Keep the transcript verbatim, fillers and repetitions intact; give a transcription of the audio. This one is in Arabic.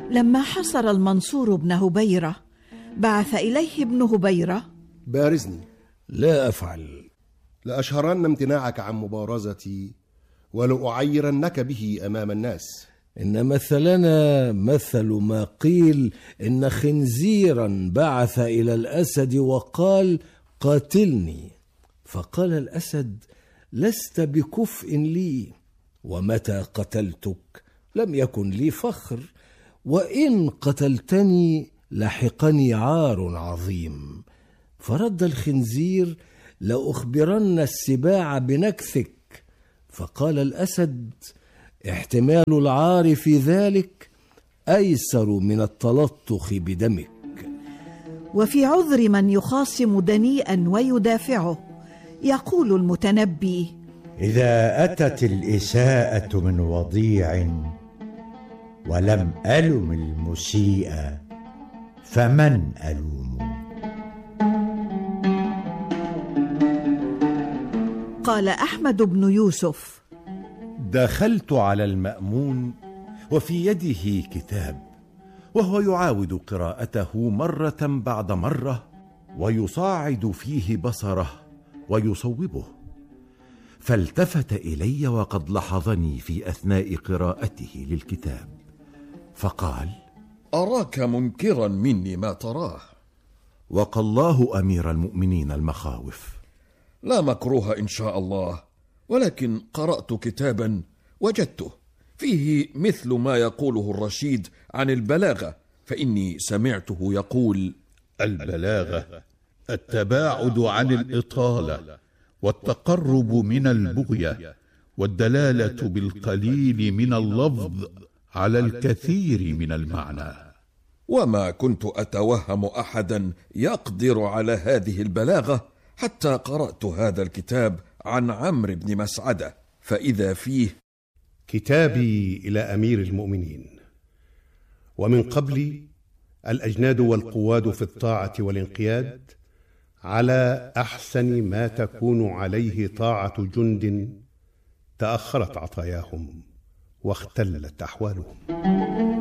لما حصر المنصور بن هبيرة بعث إليه ابن هبيرة: بارزني. لا أفعل. لأشهرن امتناعك عن مبارزتي ولأعيرنك به أمام الناس. إن مثلنا مثل ما قيل إن خنزيرا بعث إلى الأسد وقال: قاتلني، فقال الأسد: لست بكفء لي، ومتى قتلتك لم يكن لي فخر، وإن قتلتني لحقني عار عظيم. فرد الخنزير: لأخبرن السباع بنكثك. فقال الأسد: احتمال العار في ذلك أيسر من التلطخ بدمك. وفي عذر من يخاصم دنيئا ويدافعه يقول المتنبي: إذا أتت الإساءة من وضيع ولم ألم المسيء فمن ألوم؟ قال أحمد بن يوسف: دخلت على المأمون وفي يده كتاب، وهو يعاود قراءته مرة بعد مرة ويصاعد فيه بصره ويصوبه، فالتفت إلي وقد لحظني في أثناء قراءته للكتاب، فقال: أراك منكرا مني ما تراه. وقى الله أمير المؤمنين المخاوف. لا مكروه إن شاء الله، ولكن قرأت كتابا وجدته فيه مثل ما يقوله الرشيد عن البلاغة، فإني سمعته يقول: البلاغة التباعد عن الإطالة والتقرب من البغية والدلالة بالقليل من اللفظ على الكثير من المعنى. وما كنت أتوهم أحدا يقدر على هذه البلاغة حتى قرأت هذا الكتاب عن عمرو بن مسعدة، فإذا فيه: كتابي إلى أمير المؤمنين، ومن قبلي الأجناد والقواد في الطاعة والانقياد على أحسن ما تكون عليه طاعة جند تأخرت عطاياهم واختلت أحوالهم.